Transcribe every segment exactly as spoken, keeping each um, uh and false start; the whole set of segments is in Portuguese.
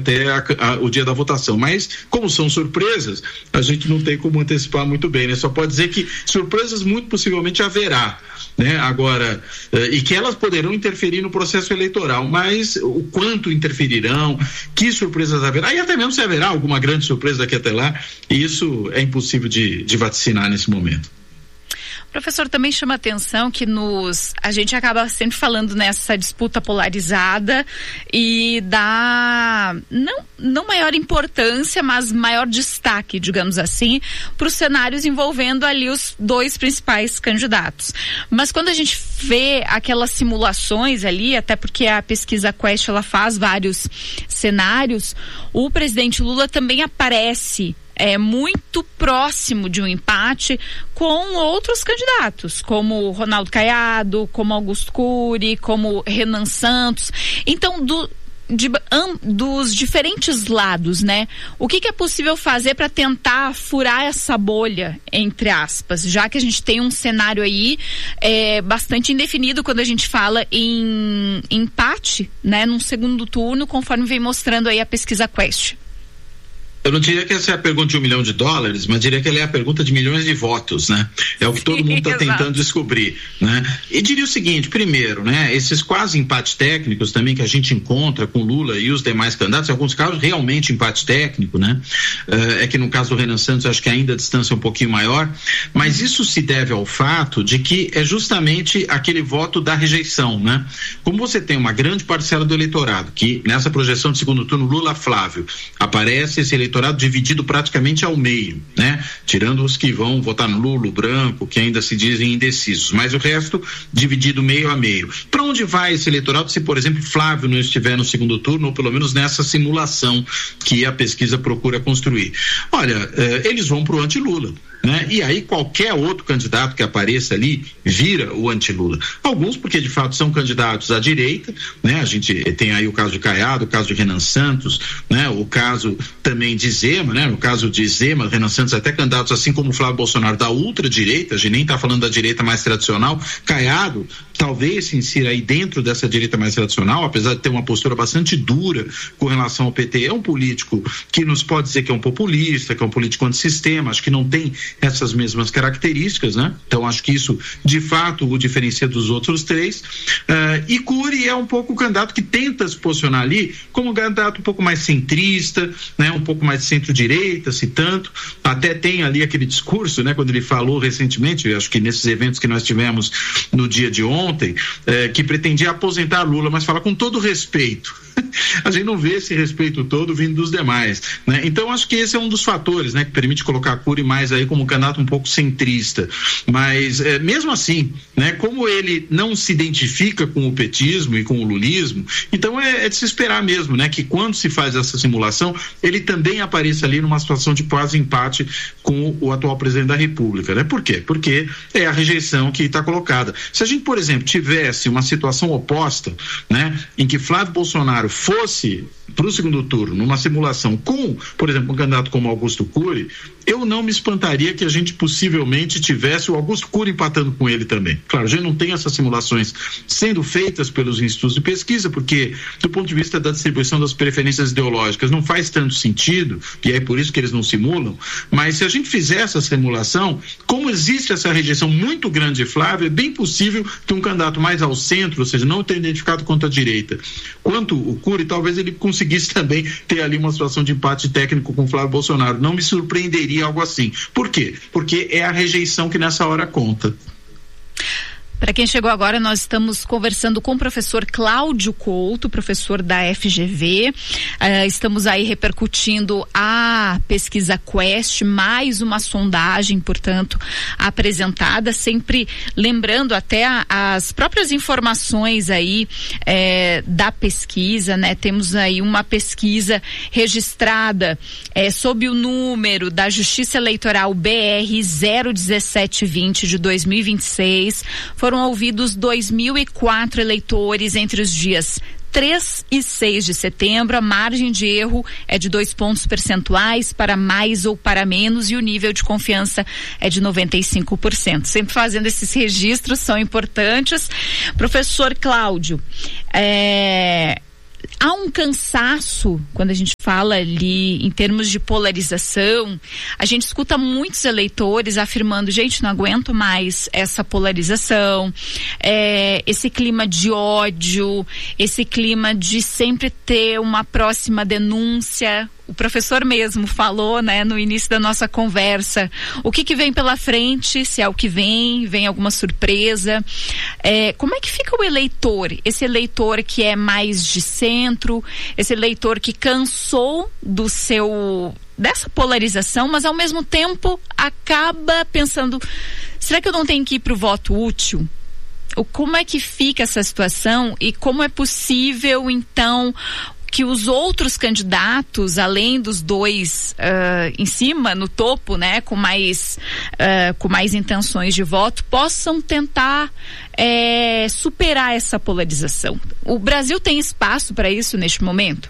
até a, a, o dia da votação. Mas, como são surpresas, a gente não tem como antecipar muito bem, né? Só pode dizer que surpresas muito possivelmente haverá, né? Agora, e que elas poderão interferir no processo eleitoral, mas o quanto interferirão, que surpresas haverá, e até mesmo se haverá alguma grande surpresa daqui até lá, isso é impossível de, de vaticinar nesse momento. Professor, também chama a atenção que nos, a gente acaba sempre falando nessa disputa polarizada e dá não, não maior importância, mas maior destaque, digamos assim, para os cenários envolvendo ali os dois principais candidatos. Mas quando a gente vê aquelas simulações ali, até porque a pesquisa Quest ela faz vários cenários, o presidente Lula também aparece é muito próximo de um empate com outros candidatos, como Ronaldo Caiado, como Augusto Cury, como Renan Santos. Então, do, de, um, dos diferentes lados, né? O que, que é possível fazer para tentar furar essa bolha, entre aspas, já que a gente tem um cenário aí é, bastante indefinido quando a gente fala em empate, né? Num segundo turno, conforme vem mostrando aí a pesquisa Quest. Eu não diria que essa é a pergunta de um milhão de dólares, mas diria que ela é a pergunta de milhões de votos, né? É o que todo mundo está tentando descobrir, né? E diria o seguinte, primeiro, né? Esses quase empates técnicos também que a gente encontra com Lula e os demais candidatos, em alguns casos realmente empate técnico, né? Uh, é que no caso do Renan Santos acho que ainda a distância é um pouquinho maior, mas isso se deve ao fato de que é justamente aquele voto da rejeição, né? Como você tem uma grande parcela do eleitorado que nessa projeção de segundo turno Lula-Flávio aparece esse eleitorado dividido praticamente ao meio, né? Tirando os que vão votar no Lula, branco, que ainda se dizem indecisos, mas o resto dividido meio a meio. Para onde vai esse eleitorado se, por exemplo, Flávio não estiver no segundo turno, ou pelo menos nessa simulação que a pesquisa procura construir? Olha, eh, eles vão para o anti-Lula, né? E aí qualquer outro candidato que apareça ali vira o anti-Lula. Alguns porque de fato são candidatos à direita, né? A gente tem aí o caso de Caiado, o caso de Renan Santos, né? O caso também de Zema, né? No caso de Zema, Renan Santos até candidatos assim como o Flávio Bolsonaro da ultradireita, a gente nem está falando da direita mais tradicional. Caiado talvez se insira aí dentro dessa direita mais tradicional, apesar de ter uma postura bastante dura com relação ao P T. É um político que nos pode dizer que é um populista, que é um político antissistema, acho que não tem essas mesmas características, né? Então acho que isso de fato o diferencia dos outros três. Uh, e Cury é um pouco o candidato que tenta se posicionar ali como um candidato um pouco mais centrista, né? Um pouco mais de centro-direita, se tanto, até tem ali aquele discurso, né? Quando ele falou recentemente, acho que nesses eventos que nós tivemos no dia de ontem, eh, que pretendia aposentar Lula, mas fala com todo respeito. A gente não vê esse respeito todo vindo dos demais, né? Então acho que esse é um dos fatores, né, que permite colocar a Cury mais aí como um candidato um pouco centrista, mas é, mesmo assim, né, como ele não se identifica com o petismo e com o lulismo, então é, é de se esperar mesmo, né, que quando se faz essa simulação, ele também apareça ali numa situação de quase empate com o atual presidente da República, né? Por quê? Porque é a rejeição que está colocada. Se a gente, por exemplo, tivesse uma situação oposta, né, em que Flávio Bolsonaro fosse para o segundo turno, numa simulação com, por exemplo, um candidato como Augusto Cury, eu não me espantaria que a gente possivelmente tivesse o Augusto Cury empatando com ele também. Claro, a gente não tem essas simulações sendo feitas pelos institutos de pesquisa, porque do ponto de vista da distribuição das preferências ideológicas não faz tanto sentido, e é por isso que eles não simulam, mas se a gente fizer essa simulação, como existe essa rejeição muito grande de Flávio, é bem possível que um candidato mais ao centro, ou seja, não ter identificado quanto à direita, quanto o Cury, talvez ele conseguisse também ter ali uma situação de empate técnico com Flávio Bolsonaro. Não me surpreenderia algo assim. Por quê? Porque é a rejeição que nessa hora conta. Para quem chegou agora, nós estamos conversando com o professor Cláudio Couto, professor da F G V. Uh, estamos aí repercutindo a pesquisa Quest, mais uma sondagem, portanto, apresentada, sempre lembrando até a, as próprias informações aí eh, da pesquisa, né? Temos aí uma pesquisa registrada eh, sob o número da Justiça Eleitoral B R zero dezessete vinte de dois mil e vinte e seis. Foram ouvidos dois mil e quatro eleitores entre os dias três e seis de setembro. A margem de erro é de dois pontos percentuais para mais ou para menos e o nível de confiança é de noventa e cinco por cento. Sempre fazendo esses registros, são importantes. Professor Cláudio, é... há um cansaço quando a gente fala ali em termos de polarização. A gente escuta muitos eleitores afirmando, gente, não aguento mais essa polarização, é, esse clima de ódio, esse clima de sempre ter uma próxima denúncia. O professor mesmo falou, né, no início da nossa conversa, o que que vem pela frente, se é o que vem, vem alguma surpresa. É, como é que fica o eleitor? Esse eleitor que é mais de centro, esse eleitor que cansou do seu, dessa polarização, mas ao mesmo tempo acaba pensando, será que eu não tenho que ir para o voto útil? Como é que fica essa situação e como é possível, então, que os outros candidatos, além dos dois uh, em cima, no topo, né, com mais, uh, com mais intenções de voto, possam tentar é, superar essa polarização? O Brasil tem espaço para isso neste momento?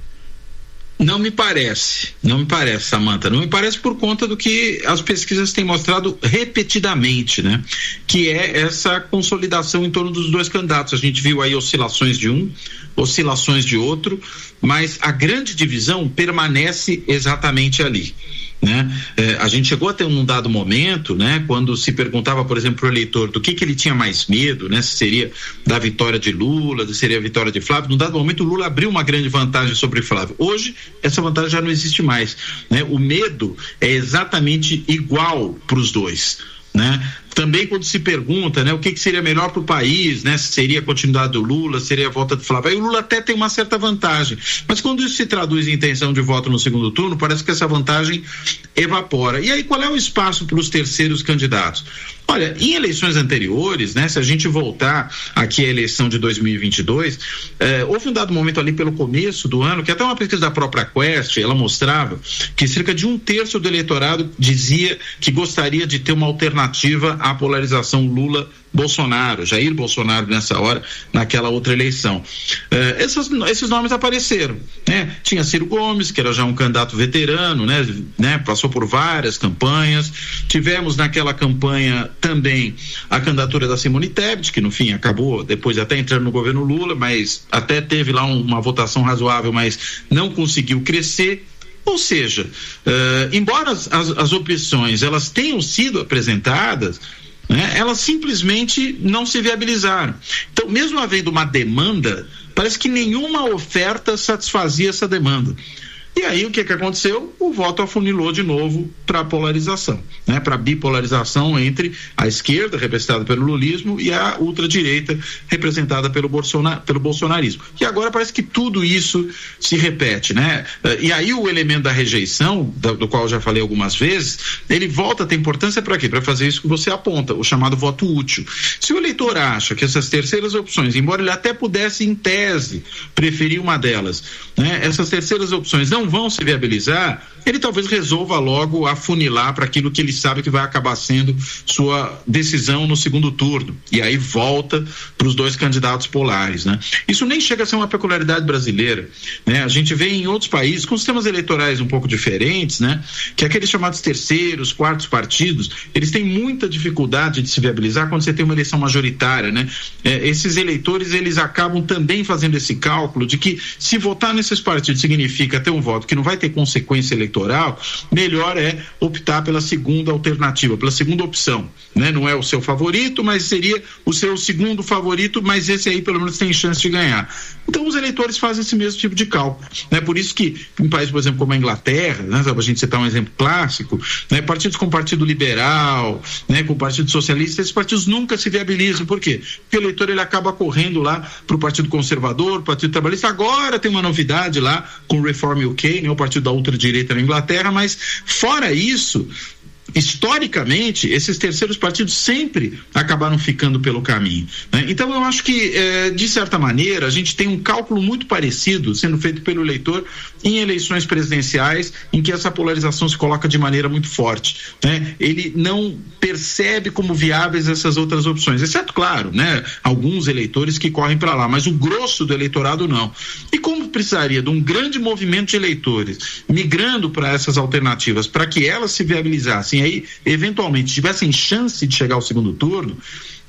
Não me parece, não me parece, Samantha, não me parece por conta do que as pesquisas têm mostrado repetidamente, né? Que é essa consolidação em torno dos dois candidatos. A gente viu aí oscilações de um, oscilações de outro, mas a grande divisão permanece exatamente ali. Né? É, a gente chegou a ter um dado momento, né, quando se perguntava, por exemplo, para o eleitor do que, que ele tinha mais medo, né, se seria da vitória de Lula, se seria a vitória de Flávio. Num dado momento o Lula abriu uma grande vantagem sobre Flávio. Hoje essa vantagem já não existe mais, né? O medo é exatamente igual para os dois, né? Também quando se pergunta, né, o que, que seria melhor para o país, né, se seria a continuidade do Lula, seria a volta de Flávio, aí o Lula até tem uma certa vantagem, mas quando isso se traduz em intenção de voto no segundo turno, parece que essa vantagem evapora. E aí qual é o espaço para os terceiros candidatos? Olha, em eleições anteriores, né, se a gente voltar aqui à eleição de dois mil e vinte e dois, eh, houve um dado momento ali pelo começo do ano, que até uma pesquisa da própria Quest, ela mostrava que cerca de um terço do eleitorado dizia que gostaria de ter uma alternativa à polarização Lula-Bolsonaro, Jair Bolsonaro nessa hora, naquela outra eleição. Eh, essas, esses nomes apareceram, né? Tinha Ciro Gomes, que era já um candidato veterano, né, né, passou por várias campanhas. Tivemos naquela campanha também a candidatura da Simone Tebet, que no fim acabou depois até entrando no governo Lula, mas até teve lá um, uma votação razoável, mas não conseguiu crescer. Ou seja, uh, embora as, as, as opções elas tenham sido apresentadas, né, elas simplesmente não se viabilizaram. Então, mesmo havendo uma demanda, parece que nenhuma oferta satisfazia essa demanda. E aí o que que aconteceu? O voto afunilou de novo para a polarização, né? Para a bipolarização entre a esquerda, representada pelo lulismo, e a ultradireita, representada pelo, Bolsona, pelo bolsonarismo. E agora parece que tudo isso se repete, né? E aí o elemento da rejeição, do, do qual eu já falei algumas vezes, ele volta a ter importância para quê? Para fazer isso que você aponta, o chamado voto útil. Se o eleitor acha que essas terceiras opções, embora ele até pudesse em tese preferir uma delas, né? Essas terceiras opções não vão se viabilizar, ele talvez resolva logo afunilar para aquilo que ele sabe que vai acabar sendo sua decisão no segundo turno, e aí volta para os dois candidatos polares, né? Isso nem chega a ser uma peculiaridade brasileira, né? A gente vê em outros países com sistemas eleitorais um pouco diferentes, né? Que aqueles chamados terceiros, quartos partidos, eles têm muita dificuldade de se viabilizar quando você tem uma eleição majoritária, né? É, esses eleitores, eles acabam também fazendo esse cálculo de que se votar nesses partidos significa ter um voto que não vai ter consequência eleitoral, melhor é optar pela segunda alternativa, pela segunda opção, né? Não é o seu favorito, mas seria o seu segundo favorito, mas esse aí pelo menos tem chance de ganhar. Então os eleitores fazem esse mesmo tipo de cálculo, né? Por isso que em um país, por exemplo, como a Inglaterra, né, a gente citar um exemplo clássico, né, partidos com Partido Liberal, né, com o Partido Socialista, esses partidos nunca se viabilizam. Por quê? Porque o eleitor ele acaba correndo lá para o Partido Conservador, o Partido Trabalhista. Agora tem uma novidade lá com o Reform U K, né, o partido da ultradireita na Inglaterra, mas fora isso, historicamente, esses terceiros partidos sempre acabaram ficando pelo caminho, né? Então eu acho que, eh, de certa maneira, a gente tem um cálculo muito parecido sendo feito pelo eleitor em eleições presidenciais, em que essa polarização se coloca de maneira muito forte, né? Ele não percebe como viáveis essas outras opções, exceto, claro, né, alguns eleitores que correm para lá, mas o grosso do eleitorado não. E como precisaria de um grande movimento de eleitores migrando para essas alternativas, para que elas se viabilizassem, aí eventualmente tivessem chance de chegar ao segundo turno,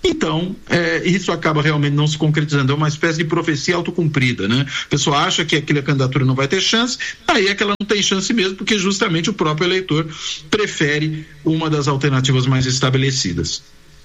Então, é, isso acaba realmente não se concretizando, é uma espécie de profecia autocumprida, né? A pessoa acha que aquela candidatura não vai ter chance, aí é que ela não tem chance mesmo, porque justamente o próprio eleitor prefere uma das alternativas mais estabelecidas.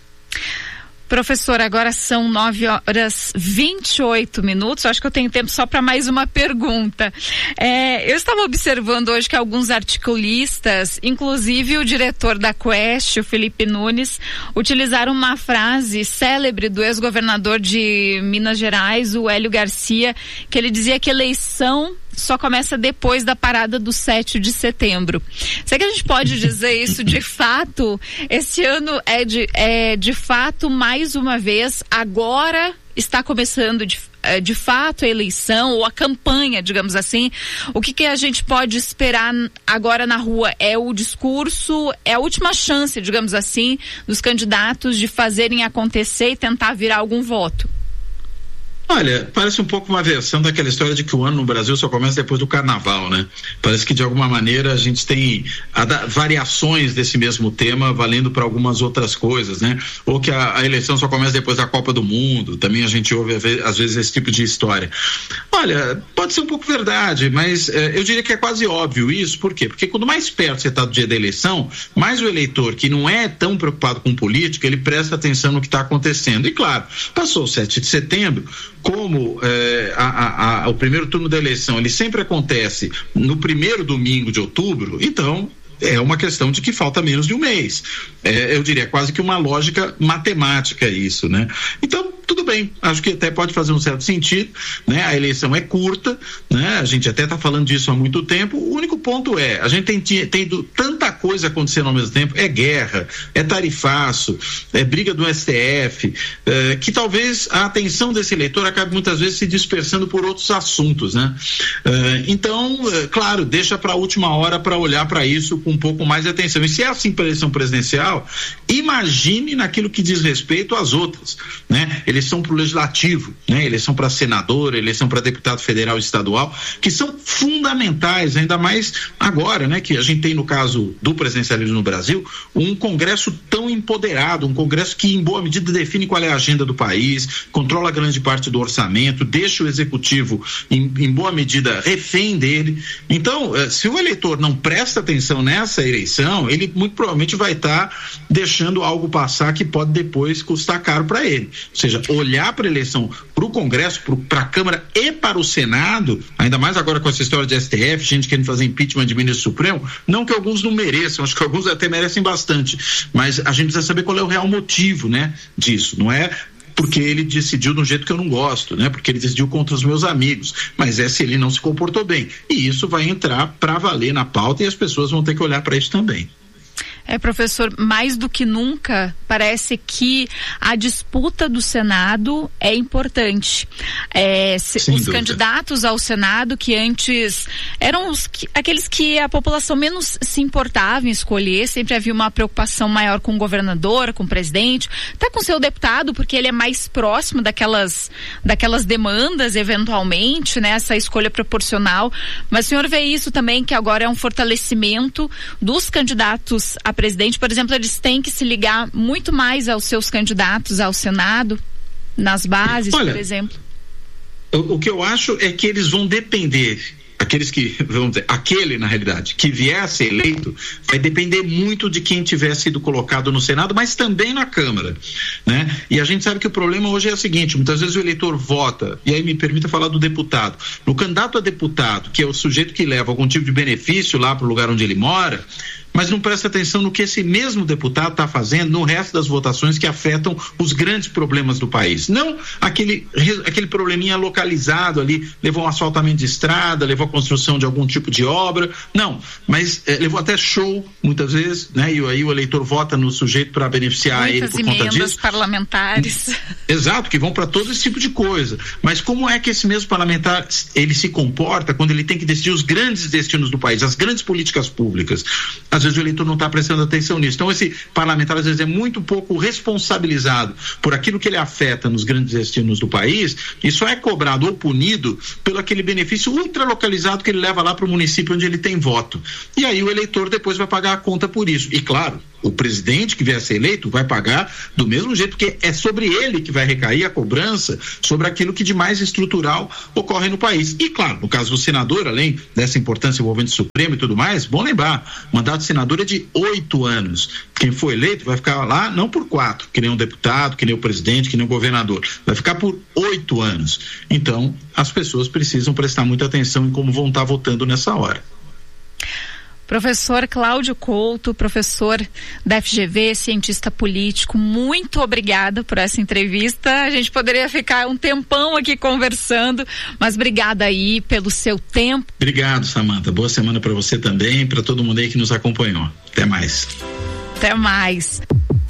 Professor, agora são nove horas e vinte e oito minutos. Acho que eu tenho tempo só para mais uma pergunta. É, eu estava observando hoje que alguns articulistas, inclusive o diretor da Quest, o Felipe Nunes, utilizaram uma frase célebre do ex-governador de Minas Gerais, o Hélio Garcia, que ele dizia que eleição só começa depois da parada do sete de setembro. Será que a gente pode dizer isso de fato? Esse ano é de, é de fato, mais uma vez, agora está começando de, de fato a eleição ou a campanha, digamos assim. O que, que a gente pode esperar agora na rua? É o discurso, é a última chance, digamos assim, dos candidatos de fazerem acontecer e tentar virar algum voto? Olha, parece um pouco uma versão daquela história de que o ano no Brasil só começa depois do carnaval, né? Parece que de alguma maneira a gente tem a, variações desse mesmo tema valendo para algumas outras coisas, né? Ou que a, a eleição só começa depois da Copa do Mundo, também a gente ouve às vezes esse tipo de história. Olha, pode ser um pouco verdade, mas eh, eu diria que é quase óbvio isso, por quê? Porque quando mais perto você está do dia da eleição, mais o eleitor que não é tão preocupado com política, ele presta atenção no que está acontecendo. E claro, passou o sete de setembro, como eh, a, a, a, o primeiro turno da eleição ele sempre acontece no primeiro domingo de outubro, então é uma questão de que falta menos de um mês. É, eu diria quase que uma lógica matemática isso, né? Então, tudo bem, acho que até pode fazer um certo sentido, né? A eleição é curta, né? A gente até está falando disso há muito tempo. O único ponto é, a gente tem, tem tanta coisa acontecendo ao mesmo tempo, é guerra, é tarifaço, é briga do S T F, é, que talvez a atenção desse eleitor acabe muitas vezes se dispersando por outros assuntos, né? É, então, é, claro, deixa para a última hora para olhar para isso com um pouco mais de atenção. E se é assim para a eleição presidencial, imagine naquilo que diz respeito às outras, né? Eleição para o legislativo, né? Eleição para senador, eleição para deputado federal e estadual, que são fundamentais, ainda mais agora, né? Que a gente tem no caso do presidencialismo no Brasil, um congresso tão empoderado, um congresso que em boa medida define qual é a agenda do país, controla grande parte do orçamento, deixa o executivo em, em boa medida refém dele. Então, se o eleitor não presta atenção nessa eleição, ele muito provavelmente vai estar tá deixando algo passar que pode depois custar caro para ele. Ou seja, olhar para a eleição, para o Congresso, para a Câmara e para o Senado, ainda mais agora com essa história de S T F, gente querendo fazer impeachment de ministro supremo, não que alguns não mereçam, acho que alguns até merecem bastante, mas a gente precisa saber qual é o real motivo, né, disso. Não é porque ele decidiu de um jeito que eu não gosto, né? Porque ele decidiu contra os meus amigos, mas é se ele não se comportou bem. E isso vai entrar para valer na pauta e as pessoas vão ter que olhar para isso também. É, professor, mais do que nunca, parece que a disputa do Senado é importante. É, se, os dúvida. candidatos ao Senado, que antes eram os, que, aqueles que a população menos se importava em escolher, sempre havia uma preocupação maior com o governador, com o presidente, até com o seu deputado, porque ele é mais próximo daquelas, daquelas demandas, eventualmente, né, essa escolha proporcional. Mas o senhor vê isso também, que agora é um fortalecimento dos candidatos a presidente, por exemplo, eles têm que se ligar muito mais aos seus candidatos ao Senado, nas bases, Olha, por exemplo? O, o que eu acho é que eles vão depender, aqueles que, vamos dizer, aquele na realidade, que vier a ser eleito, vai depender muito de quem tiver sido colocado no Senado, mas também na Câmara, né? E a gente sabe que o problema hoje é o seguinte, muitas vezes o eleitor vota, e aí me permita falar do deputado, no candidato a deputado, que é o sujeito que leva algum tipo de benefício lá para o lugar onde ele mora, mas não presta atenção no que esse mesmo deputado está fazendo no resto das votações que afetam os grandes problemas do país. Não aquele, aquele probleminha localizado ali, levou um asfaltamento de estrada, levou a construção de algum tipo de obra, não, mas eh, levou até show, muitas vezes, né? E aí o eleitor vota no sujeito para beneficiar Muitas ele por conta disso. Muitas parlamentares. Exato, que vão para todo esse tipo de coisa. Mas como é que esse mesmo parlamentar, ele se comporta quando ele tem que decidir os grandes destinos do país, as grandes políticas públicas? Às vezes o eleitor não está prestando atenção nisso. Então esse parlamentar às vezes é muito pouco responsabilizado por aquilo que ele afeta nos grandes destinos do país e só é cobrado ou punido pelo aquele benefício ultralocalizado que ele leva lá para o município onde ele tem voto. E aí o eleitor depois vai pagar a conta por isso. E claro, o presidente que vier a ser eleito vai pagar do mesmo jeito, porque é sobre ele que vai recair a cobrança sobre aquilo que de mais estrutural ocorre no país. E claro, no caso do senador, além dessa importância envolvendo o Supremo e tudo mais, bom lembrar, o mandato do senador é de oito anos. Quem for eleito vai ficar lá não por quatro, que nem um deputado, que nem o presidente, que nem o governador, vai ficar por oito anos. Então, as pessoas precisam prestar muita atenção em como vão estar votando nessa hora. Professor Cláudio Couto, professor da F G V, cientista político, muito obrigada por essa entrevista. A gente poderia ficar um tempão aqui conversando, mas obrigada aí pelo seu tempo. Obrigado, Samantha. Boa semana para você também, para todo mundo aí que nos acompanhou. Até mais. Até mais.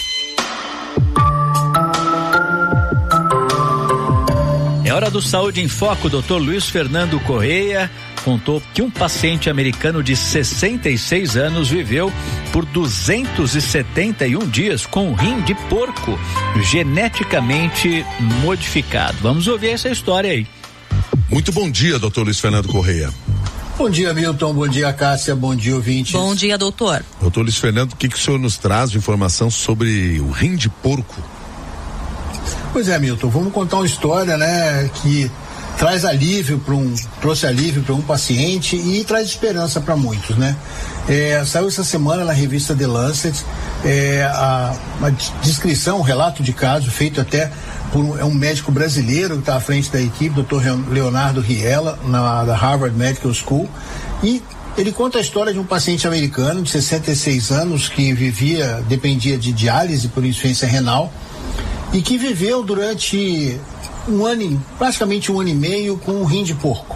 É hora do Saúde em Foco. doutor Luiz Fernando Correia contou que um paciente americano de sessenta e seis anos viveu por duzentos e setenta e um dias com um rim de porco geneticamente modificado. Vamos ouvir essa história aí. Muito bom dia, doutor Luiz Fernando Correia. Bom dia, Milton. Bom dia, Cássia. Bom dia, ouvintes. Bom dia, doutor. Doutor Luiz Fernando, o que, que o senhor nos traz de informação sobre o rim de porco? Pois é, Milton, vamos contar uma história, né, que traz alívio para um, trouxe alívio para um paciente e traz esperança para muitos, né? É, saiu essa semana na revista The Lancet é, a, uma descrição, um relato de caso feito até por um, é um médico brasileiro que está à frente da equipe, doutor Leonardo Riella, na da Harvard Medical School, e ele conta a história de um paciente americano de sessenta e seis anos que vivia, dependia de diálise por insuficiência renal e que viveu durante um ano, praticamente um ano e meio, com um rim de porco.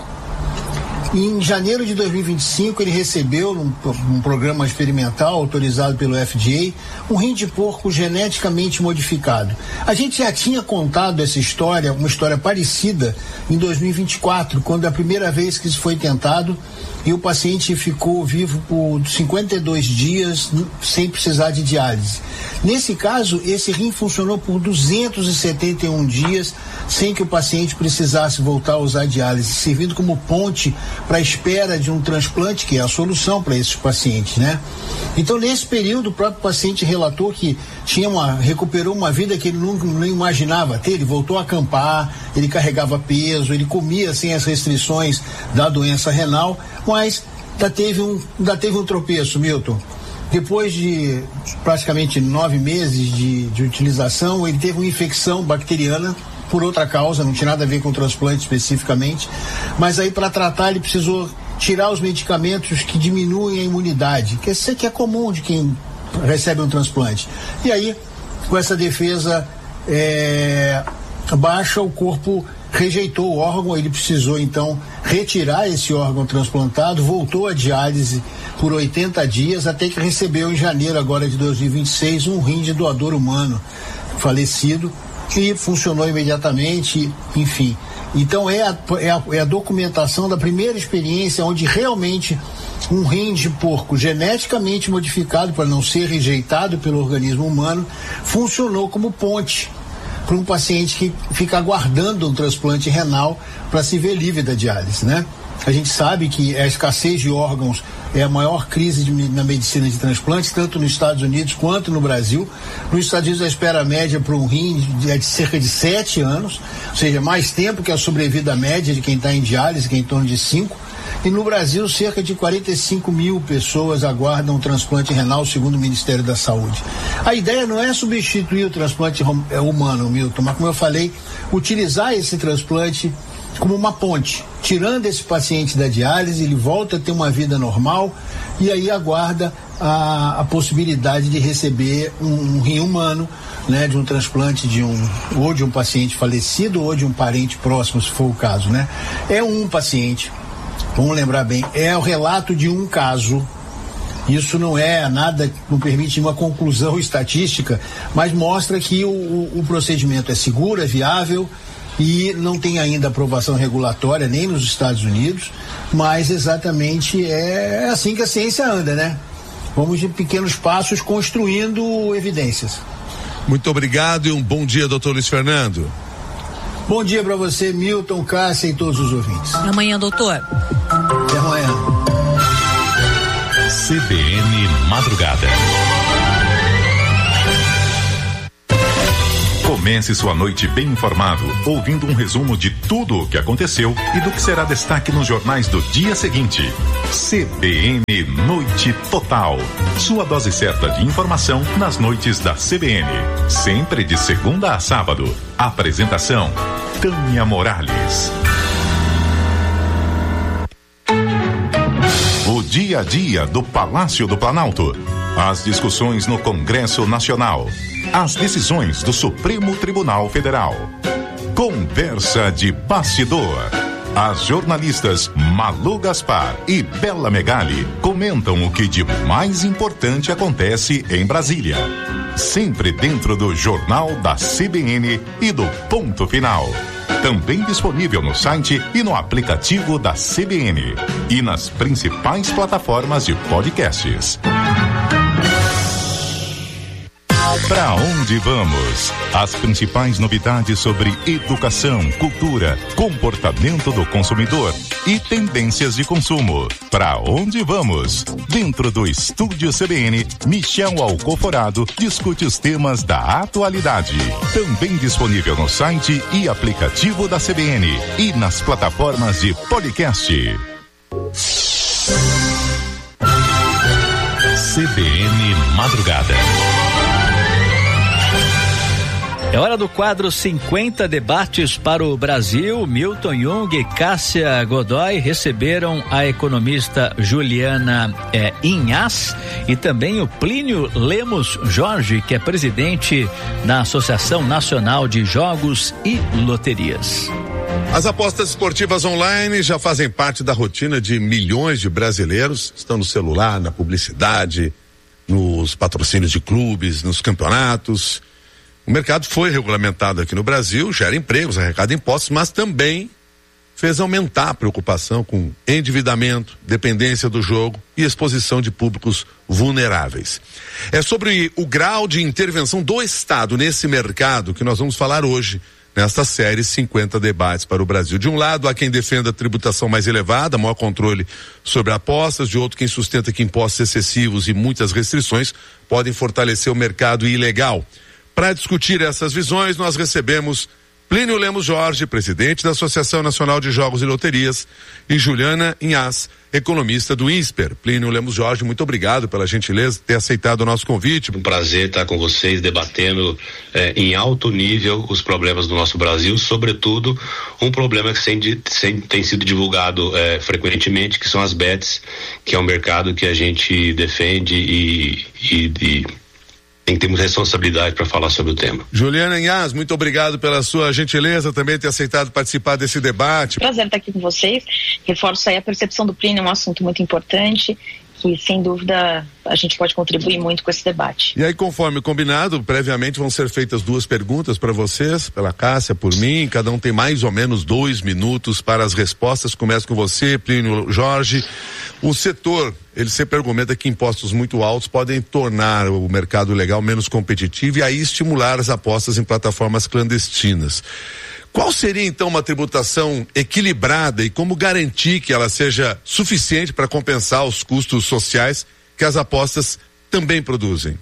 E em janeiro de dois mil e vinte e cinco ele recebeu num, um programa experimental autorizado pelo F D A um rim de porco geneticamente modificado. A gente já tinha contado essa história, uma história parecida em dois mil e vinte e quatro, quando a primeira vez que isso foi tentado e o paciente ficou vivo por cinquenta e dois dias sem precisar de diálise. Nesse caso, esse rim funcionou por duzentos e setenta e um dias sem que o paciente precisasse voltar a usar diálise, servindo como ponte para a espera de um transplante, que é a solução para esses pacientes, né? Então, nesse período, o próprio paciente relatou que tinha uma, recuperou uma vida que ele nunca não imaginava ter. Ele voltou a acampar, ele carregava peso, ele comia sem as restrições da doença renal, mas ainda teve um, ainda teve um tropeço, Milton. Depois de praticamente nove meses de, de utilização, ele teve uma infecção bacteriana por outra causa, não tinha nada a ver com o transplante especificamente, mas aí para tratar ele precisou tirar os medicamentos que diminuem a imunidade, que isso que é comum de quem recebe um transplante. E aí, com essa defesa é, baixa, o corpo rejeitou o órgão, ele precisou então retirar esse órgão transplantado, voltou à diálise por oitenta dias, até que recebeu em janeiro agora de dois mil e vinte e seis um rim de doador humano falecido, que funcionou imediatamente, enfim. Então é a, é, a, é a documentação da primeira experiência onde realmente um rim de porco geneticamente modificado para não ser rejeitado pelo organismo humano funcionou como ponte para um paciente que fica aguardando um transplante renal para se ver livre da diálise, né? A gente sabe que a escassez de órgãos é a maior crise de, na medicina de transplantes, tanto nos Estados Unidos quanto no Brasil. Nos Estados Unidos a espera média para um rim é de cerca de sete anos, ou seja, mais tempo que a sobrevida média de quem está em diálise, que é em torno de cinco. E no Brasil, cerca de quarenta e cinco mil pessoas aguardam um transplante renal, segundo o Ministério da Saúde. A ideia não é substituir o transplante humano, Milton, mas, como eu falei, utilizar esse transplante como uma ponte. Tirando esse paciente da diálise, ele volta a ter uma vida normal e aí aguarda a, a possibilidade de receber um, um rim humano, né, de um transplante de um, ou de um paciente falecido ou de um parente próximo, se for o caso, né? É um paciente. Vamos lembrar bem, é o relato de um caso. Isso não é nada, não permite uma conclusão estatística, mas mostra que o, o, o procedimento é seguro, é viável e não tem ainda aprovação regulatória nem nos Estados Unidos, mas exatamente é assim que a ciência anda, né? Vamos de pequenos passos construindo evidências. Muito obrigado e um bom dia, doutor Luiz Fernando. Bom dia para você, Milton, Cássia e todos os ouvintes. Até amanhã, doutor. Até amanhã. C B N Madrugada. Comece sua noite bem informado, ouvindo um resumo de tudo o que aconteceu e do que será destaque nos jornais do dia seguinte. C B N Noite Total. Sua dose certa de informação nas noites da C B N. Sempre de segunda a sábado. Apresentação: Tânia Morales. O dia a dia do Palácio do Planalto. As discussões no Congresso Nacional. As decisões do Supremo Tribunal Federal. Conversa de bastidor. As jornalistas Malu Gaspar e Bela Megali comentam o que de mais importante acontece em Brasília. Sempre dentro do Jornal da C B N e do Ponto Final. Também disponível no site e no aplicativo da C B N. E nas principais plataformas de podcasts. Pra onde vamos? As principais novidades sobre educação, cultura, comportamento do consumidor e tendências de consumo. Pra onde vamos? Dentro do Estúdio C B N, Michel Alcoforado discute os temas da atualidade. Também disponível no site e aplicativo da C B N e nas plataformas de podcast. C B N Madrugada. É hora do quadro cinquenta Debates para o Brasil. Milton Jung e Cássia Godoy receberam a economista Juliana eh, Inhas e também o Plínio Lemos Jorge, que é presidente da Associação Nacional de Jogos e Loterias. As apostas esportivas online já fazem parte da rotina de milhões de brasileiros. Estão no celular, na publicidade, nos patrocínios de clubes, nos campeonatos. O mercado foi regulamentado aqui no Brasil, gera empregos, arrecada impostos, mas também fez aumentar a preocupação com endividamento, dependência do jogo e exposição de públicos vulneráveis. É sobre o grau de intervenção do Estado nesse mercado que nós vamos falar hoje, nesta série cinquenta Debates para o Brasil. De um lado, há quem defenda a tributação mais elevada, maior controle sobre apostas, de outro, quem sustenta que impostos excessivos e muitas restrições podem fortalecer o mercado ilegal. Para discutir essas visões, nós recebemos Plínio Lemos Jorge, presidente da Associação Nacional de Jogos e Loterias, e Juliana Inhas, economista do INSPER. Plínio Lemos Jorge, muito obrigado pela gentileza de ter aceitado o nosso convite. Um prazer estar com vocês debatendo eh, em alto nível os problemas do nosso Brasil, sobretudo um problema que sem, sem, tem sido divulgado eh, frequentemente, que são as bets, que é um mercado que a gente defende e, e, e tem que ter muita responsabilidade para falar sobre o tema. Juliana Inhas, muito obrigado pela sua gentileza também ter aceitado participar desse debate. Prazer estar aqui com vocês. Reforço aí a percepção do Plínio, é um assunto muito importante, que sem dúvida a gente pode contribuir muito com esse debate. E aí, conforme combinado, previamente vão ser feitas duas perguntas para vocês, pela Cássia, por mim, cada um tem mais ou menos dois minutos para as respostas. Começo com você, Plínio Jorge. O setor, ele sempre argumenta que impostos muito altos podem tornar o mercado legal menos competitivo e aí estimular as apostas em plataformas clandestinas. Qual seria então uma tributação equilibrada e como garantir que ela seja suficiente para compensar os custos sociais que as apostas também produzem?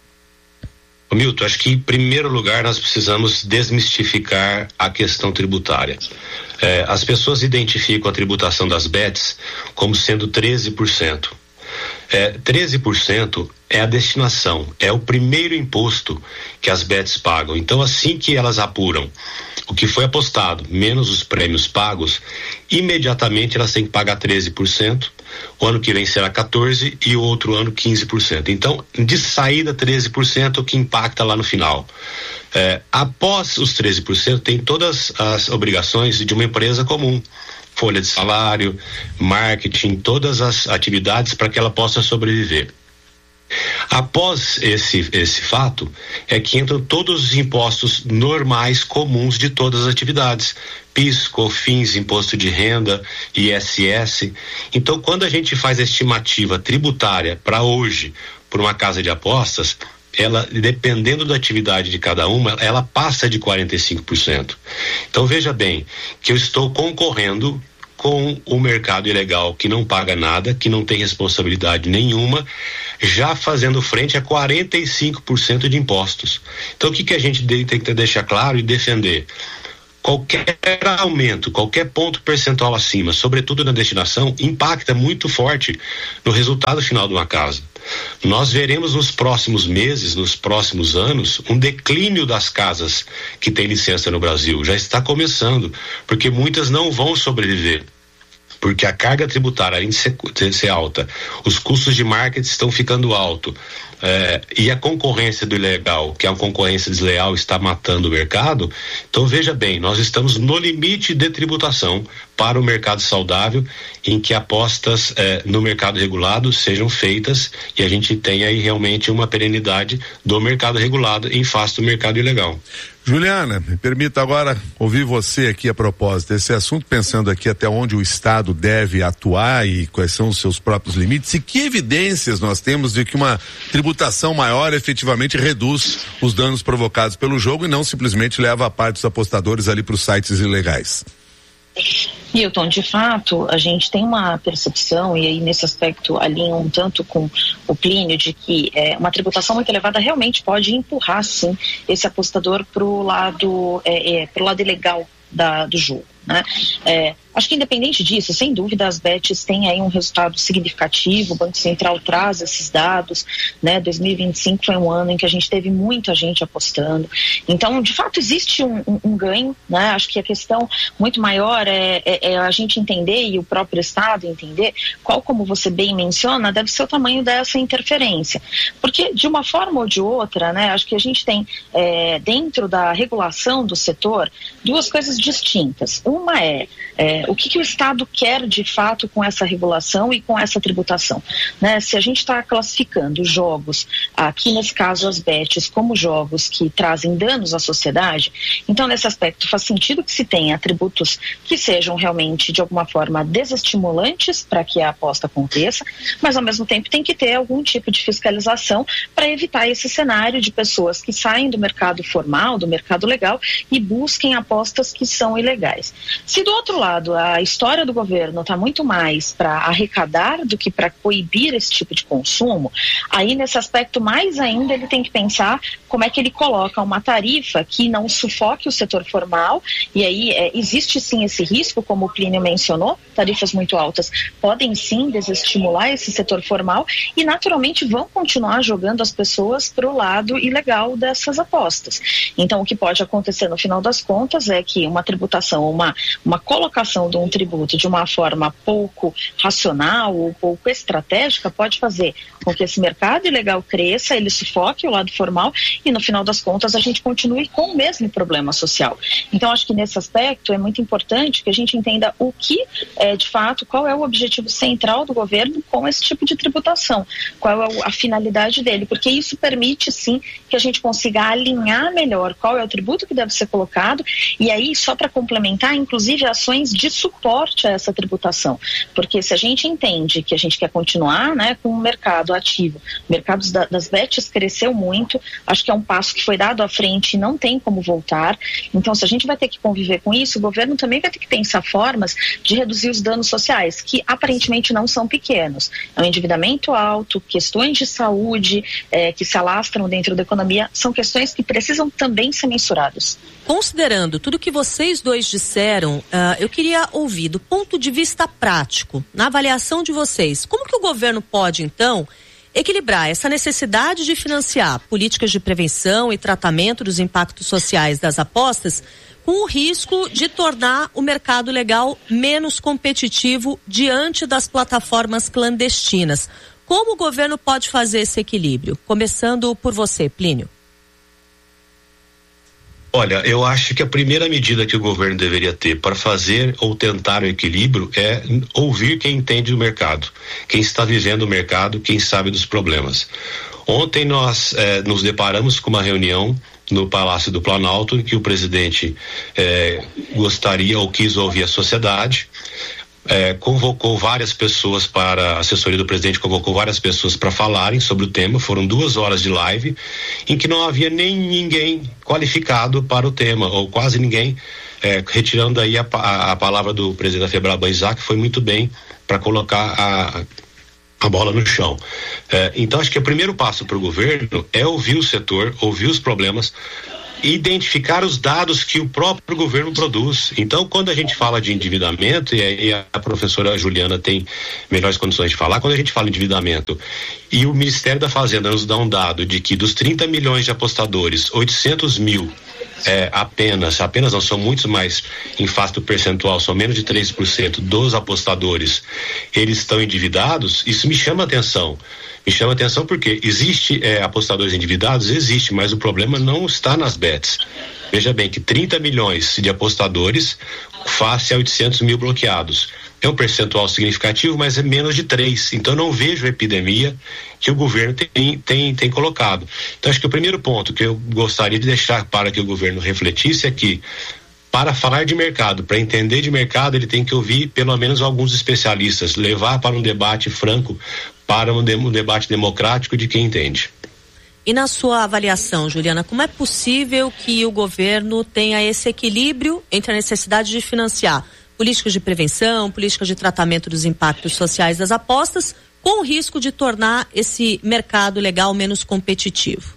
Milton, acho que em primeiro lugar nós precisamos desmistificar a questão tributária. É, as pessoas identificam a tributação das bets como sendo treze por cento. É, treze por cento é a destinação, é o primeiro imposto que as bets pagam. Então, assim que elas apuram o que foi apostado, menos os prêmios pagos, imediatamente elas têm que pagar treze por cento, o ano que vem será quatorze por cento e o outro ano quinze por cento. Então, de saída, treze por cento é o que impacta lá no final. É, após os treze por cento, tem todas as obrigações de uma empresa comum. Folha de salário, marketing, todas as atividades para que ela possa sobreviver. Após esse, esse fato, é que entram todos os impostos normais, comuns de todas as atividades. P I S, COFINS, Imposto de Renda, I S S. Então, quando a gente faz a estimativa tributária para hoje, por uma casa de apostas, ela, dependendo da atividade de cada uma, ela passa de quarenta e cinco por cento. Então, veja bem, que eu estou concorrendo com o mercado ilegal, que não paga nada, que não tem responsabilidade nenhuma, já fazendo frente a quarenta e cinco por cento de impostos. Então o que, que a gente tem que deixar claro e defender? Qualquer aumento, qualquer ponto percentual acima, sobretudo na destinação, impacta muito forte no resultado final de uma casa. Nós veremos nos próximos meses, nos próximos anos, um declínio das casas que têm licença no Brasil. Já está começando, porque muitas não vão sobreviver. Porque a carga tributária, além de ser, de ser alta, os custos de marketing estão ficando alto, é, e a concorrência do ilegal, que é uma concorrência desleal, está matando o mercado. Então veja bem, nós estamos no limite de tributação para o mercado saudável, em que apostas é, no mercado regulado sejam feitas e a gente tenha aí realmente uma perenidade do mercado regulado em face do mercado ilegal. Juliana, me permita agora ouvir você aqui a propósito desse assunto, pensando aqui até onde o Estado deve atuar e quais são os seus próprios limites e que evidências nós temos de que uma tributação maior efetivamente reduz os danos provocados pelo jogo e não simplesmente leva a parte dos apostadores ali para os sites ilegais. Milton, de fato, a gente tem uma percepção, e aí nesse aspecto alinha um tanto com o Plínio, de que é, uma tributação muito elevada realmente pode empurrar, sim, esse apostador para o lado, é, é, pro lado ilegal da, do jogo, né? É, acho que independente disso, sem dúvida as bets têm aí um resultado significativo, o Banco Central traz esses dados, né? dois mil e vinte e cinco foi um ano em que a gente teve muita gente apostando, então de fato existe um, um, um ganho, né? Acho que a questão muito maior é, é, é a gente entender e o próprio Estado entender qual, como você bem menciona, deve ser o tamanho dessa interferência, porque de uma forma ou de outra, né? Acho que a gente tem é, dentro da regulação do setor duas coisas distintas. Uma é, é o que, que o Estado quer de fato com essa regulação e com essa tributação, né? Se a gente está classificando jogos, aqui nesse caso as bets, como jogos que trazem danos à sociedade, então nesse aspecto faz sentido que se tenha tributos que sejam realmente de alguma forma desestimulantes para que a aposta aconteça, mas ao mesmo tempo tem que ter algum tipo de fiscalização para evitar esse cenário de pessoas que saem do mercado formal, do mercado legal e busquem apostas que são ilegais. Se do outro lado a história do governo está muito mais para arrecadar do que para coibir esse tipo de consumo, aí nesse aspecto mais ainda ele tem que pensar como é que ele coloca uma tarifa que não sufoque o setor formal, e aí é, existe sim esse risco, como o Plínio mencionou, tarifas muito altas podem sim desestimular esse setor formal e naturalmente vão continuar jogando as pessoas para o lado ilegal dessas apostas. Então o que pode acontecer no final das contas é que uma tributação, uma, uma colocação de um tributo de uma forma pouco racional ou pouco estratégica pode fazer com que esse mercado ilegal cresça, ele sufoque o lado formal e no final das contas a gente continue com o mesmo problema social. Então acho que nesse aspecto é muito importante que a gente entenda o que é de fato, qual é o objetivo central do governo com esse tipo de tributação, qual é a finalidade dele, porque isso permite sim que a gente consiga alinhar melhor qual é o tributo que deve ser colocado e aí só para complementar, inclusive ações de suporte a essa tributação, porque se a gente entende que a gente quer continuar, né, com o mercado ativo, o mercado da, das bets cresceu muito, acho que é um passo que foi dado à frente e não tem como voltar, então se a gente vai ter que conviver com isso, o governo também vai ter que pensar formas de reduzir os danos sociais, que aparentemente não são pequenos, é um endividamento alto, questões de saúde é, que se alastram dentro da economia, são questões que precisam também ser mensuradas. Considerando tudo que vocês dois disseram, uh, eu queria ouvir do ponto de vista prático, na avaliação de vocês, como que o governo pode, então, equilibrar essa necessidade de financiar políticas de prevenção e tratamento dos impactos sociais das apostas com o risco de tornar o mercado legal menos competitivo diante das plataformas clandestinas? Como o governo pode fazer esse equilíbrio? Começando por você, Plínio. Olha, eu acho que a primeira medida que o governo deveria ter para fazer ou tentar o equilíbrio é ouvir quem entende o mercado, quem está vivendo o mercado, quem sabe dos problemas. Ontem nós eh, nos deparamos com uma reunião no Palácio do Planalto, em que o presidente eh, gostaria ou quis ouvir a sociedade. É, convocou várias pessoas para, a assessoria do presidente convocou várias pessoas para falarem sobre o tema, foram duas horas de live, em que não havia nem ninguém qualificado para o tema, ou quase ninguém é, retirando aí a, a, a palavra do presidente da Febraban, Isaac, foi muito bem para colocar a, a bola no chão. É, então acho que o primeiro passo para o governo é ouvir o setor, ouvir os problemas, identificar os dados que o próprio governo produz. Então, quando a gente fala de endividamento, e aí a professora Juliana tem melhores condições de falar, quando a gente fala em endividamento e o Ministério da Fazenda nos dá um dado de que dos trinta milhões de apostadores, oitocentos mil é, apenas, apenas não, são muitos mais em face do percentual, são menos de três por cento dos apostadores, eles estão endividados, isso me chama a atenção. Me chama a atenção porque existe é, apostadores endividados? Existe, mas o problema não está nas bets. Veja bem que trinta milhões de apostadores face a oitocentos mil bloqueados. É um percentual significativo, mas é menos de três. Então eu não vejo a epidemia que o governo tem, tem, tem colocado. Então acho que o primeiro ponto que eu gostaria de deixar para que o governo refletisse é que, para falar de mercado, para entender de mercado, ele tem que ouvir pelo menos alguns especialistas, levar para um debate franco, para um, de, um debate democrático de quem entende. E na sua avaliação, Juliana, como é possível que o governo tenha esse equilíbrio entre a necessidade de financiar políticas de prevenção, políticas de tratamento dos impactos sociais das apostas, com o risco de tornar esse mercado legal menos competitivo?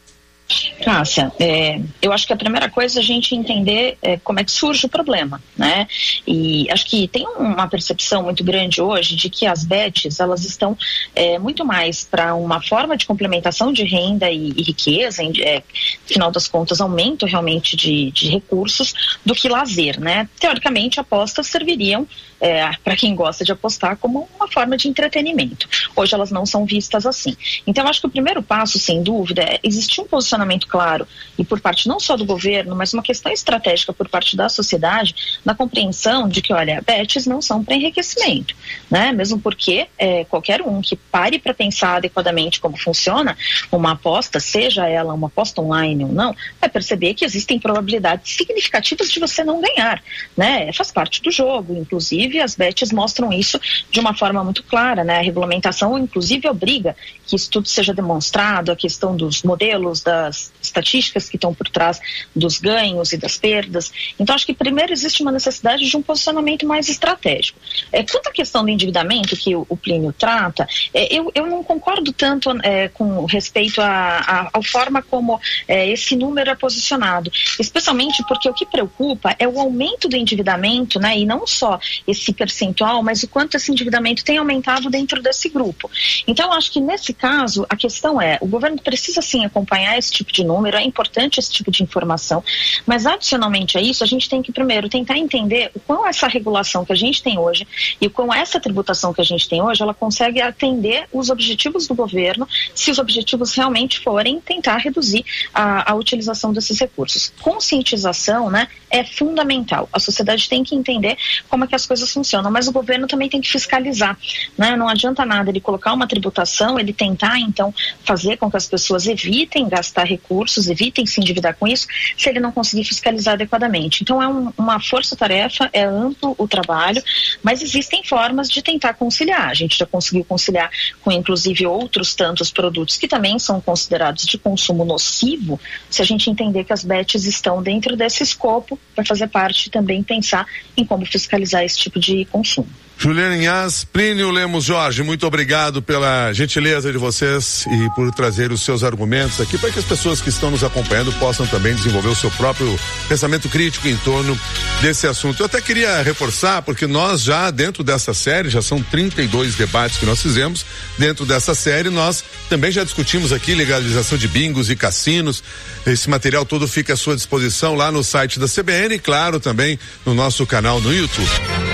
Cássia, é, eu acho que a primeira coisa é a gente entender é, como é que surge o problema, né? E acho que tem uma percepção muito grande hoje de que as bets, elas estão é, muito mais para uma forma de complementação de renda e, e riqueza, em, é, no final das contas, aumento realmente de, de recursos, do que lazer, né? Teoricamente, apostas serviriam É, para quem gosta de apostar como uma forma de entretenimento. Hoje elas não são vistas assim. Então acho que o primeiro passo, sem dúvida, é existir um posicionamento claro e por parte não só do governo, mas uma questão estratégica por parte da sociedade na compreensão de que, olha, bets não são para enriquecimento, né? Mesmo porque é, qualquer um que pare para pensar adequadamente como funciona uma aposta, seja ela uma aposta online ou não, vai perceber que existem probabilidades significativas de você não ganhar, né? Faz parte do jogo, inclusive as bets mostram isso de uma forma muito clara, né? A regulamentação, inclusive, obriga que isso tudo seja demonstrado, a questão dos modelos, das estatísticas que estão por trás dos ganhos e das perdas. Então, acho que primeiro existe uma necessidade de um posicionamento mais estratégico. É, quanto à questão do endividamento que o, o Plínio trata, é, eu, eu não concordo tanto é, com respeito à forma como é, esse número é posicionado, especialmente porque o que preocupa é o aumento do endividamento, né? E não só esse esse percentual, mas o quanto esse endividamento tem aumentado dentro desse grupo. Então, acho que nesse caso, a questão é, o governo precisa sim acompanhar esse tipo de número, é importante esse tipo de informação, mas adicionalmente a isso, a gente tem que primeiro tentar entender o quão essa regulação que a gente tem hoje e o quão essa tributação que a gente tem hoje, ela consegue atender os objetivos do governo, se os objetivos realmente forem tentar reduzir a, a utilização desses recursos. Conscientização, né, é fundamental. A sociedade tem que entender como é que as coisas funcionam, mas o governo também tem que fiscalizar, né? Não adianta nada ele colocar uma tributação, ele tentar então fazer com que as pessoas evitem gastar recursos, evitem se endividar com isso, se ele não conseguir fiscalizar adequadamente. Então é um, uma força-tarefa, é amplo o trabalho, mas existem formas de tentar conciliar. A gente já conseguiu conciliar com inclusive outros tantos produtos que também são considerados de consumo nocivo, se a gente entender que as bets estão dentro desse escopo, vai fazer parte também pensar em como fiscalizar esse tipo de consumo. Juliana Inhas, Plínio Lemos Jorge, muito obrigado pela gentileza de vocês e por trazer os seus argumentos aqui para que as pessoas que estão nos acompanhando possam também desenvolver o seu próprio pensamento crítico em torno desse assunto. Eu até queria reforçar, porque nós já dentro dessa série, já são trinta e dois debates que nós fizemos, dentro dessa série nós também já discutimos aqui legalização de bingos e cassinos. Esse material todo fica à sua disposição lá no site da C B N e claro também no nosso canal no YouTube.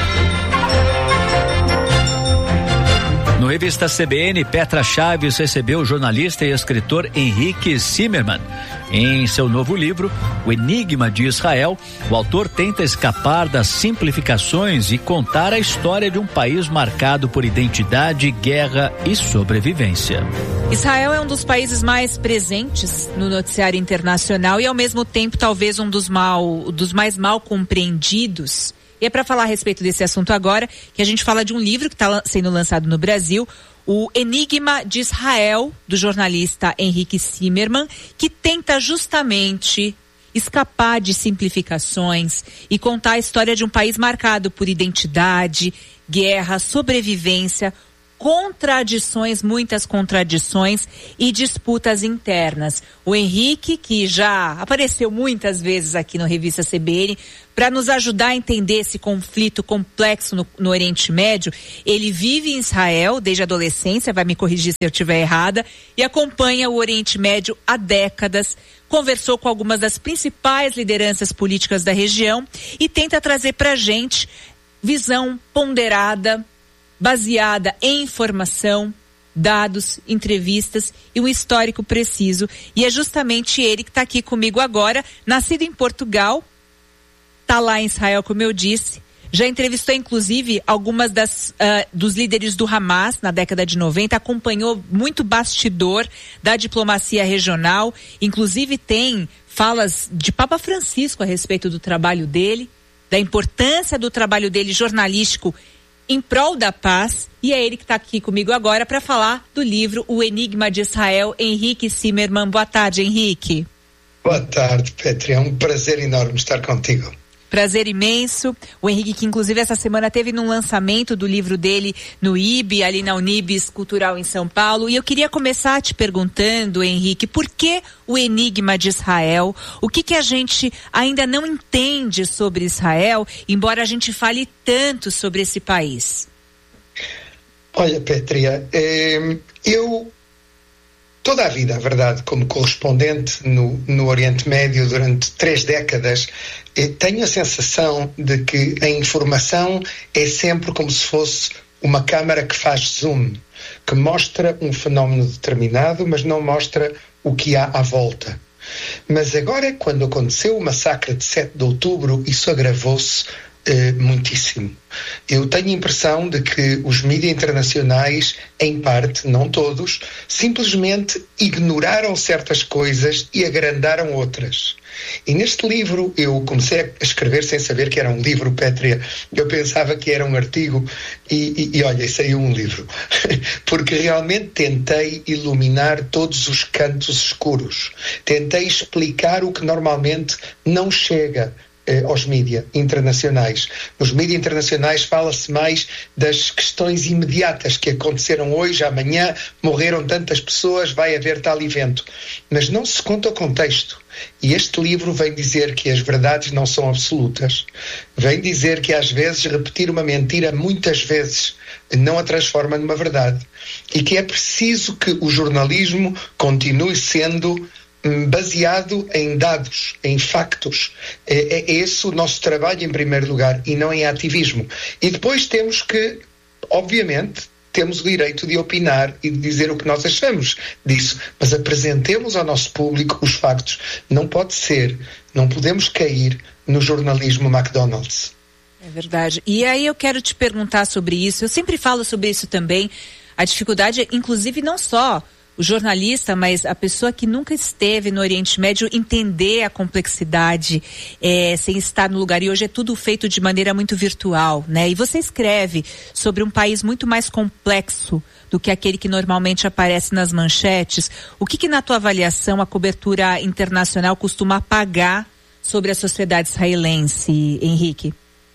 No Revista C B N, Petra Chaves recebeu o jornalista e escritor Henrique Zimmermann. Em seu novo livro, O Enigma de Israel, o autor tenta escapar das simplificações e contar a história de um país marcado por identidade, guerra e sobrevivência. Israel é um dos países mais presentes no noticiário internacional e, ao mesmo tempo, talvez um dos, mal, dos mais mal compreendidos. E é para falar a respeito desse assunto agora que a gente fala de um livro que está sendo lançado no Brasil, O Enigma de Israel, do jornalista Henrique Zimmermann, que tenta justamente escapar de simplificações e contar a história de um país marcado por identidade, guerra, sobrevivência, contradições, muitas contradições e disputas internas. O Henrique, que já apareceu muitas vezes aqui no Revista C B N, para nos ajudar a entender esse conflito complexo no, no Oriente Médio, ele vive em Israel desde a adolescência, vai me corrigir se eu estiver errada, e acompanha o Oriente Médio há décadas, conversou com algumas das principais lideranças políticas da região e tenta trazer para a gente visão ponderada, baseada em informação, dados, entrevistas e um histórico preciso. E é justamente ele que está aqui comigo agora, nascido em Portugal, está lá em Israel, como eu disse. Já entrevistou, inclusive, algumas das, uh, dos líderes do Hamas na década de noventa, acompanhou muito bastidor da diplomacia regional, inclusive tem falas de Papa Francisco a respeito do trabalho dele, da importância do trabalho dele jornalístico em prol da paz, e é ele que está aqui comigo agora para falar do livro O Enigma de Israel. Henrique Zimmermann. Boa tarde, Henrique. Boa tarde, Petri. É um prazer enorme estar contigo. Prazer imenso. O Henrique, que inclusive essa semana teve num lançamento do livro dele no I B, ali na Unibis Cultural em São Paulo. E eu queria começar te perguntando, Henrique, por que o Enigma de Israel? O que que a gente ainda não entende sobre Israel, embora a gente fale tanto sobre esse país? Olha, Petria, eh, eu toda a vida, a verdade, como correspondente no, no Oriente Médio durante três décadas, eh, tenho a sensação de que a informação é sempre como se fosse uma câmara que faz zoom, que mostra um fenómeno determinado, mas não mostra o que há à volta. Mas agora, quando aconteceu o massacre de sete de outubro, isso agravou-se eh, muitíssimo. Eu tenho a impressão de que os mídias internacionais, em parte, não todos, simplesmente ignoraram certas coisas e agrandaram outras. E neste livro, eu comecei a escrever sem saber que era um livro, Pétria. Eu pensava que era um artigo e, e, e olha, saiu um livro. Porque realmente tentei iluminar todos os cantos escuros. Tentei explicar o que normalmente não chega aos mídias internacionais. Nos mídias internacionais fala-se mais das questões imediatas que aconteceram hoje, amanhã, morreram tantas pessoas, vai haver tal evento. Mas não se conta o contexto. E este livro vem dizer que as verdades não são absolutas. Vem dizer que às vezes repetir uma mentira muitas vezes não a transforma numa verdade. E que é preciso que o jornalismo continue sendo baseado em dados, em factos. É, é esse o nosso trabalho em primeiro lugar e não em ativismo. E depois temos que, obviamente, temos o direito de opinar e de dizer o que nós achamos disso, mas apresentemos ao nosso público os factos. Não pode ser, não podemos cair no jornalismo McDonald's. É verdade. E aí eu quero te perguntar sobre isso. Eu sempre falo sobre isso também. A dificuldade, inclusive, não só o jornalista, mas a pessoa que nunca esteve no Oriente Médio entender a complexidade é, sem estar no lugar. E hoje é tudo feito de maneira muito virtual, né? E você escreve sobre um país muito mais complexo do que aquele que normalmente aparece nas manchetes. O que que na tua avaliação a cobertura internacional costuma apagar sobre a sociedade israelense, Henrique?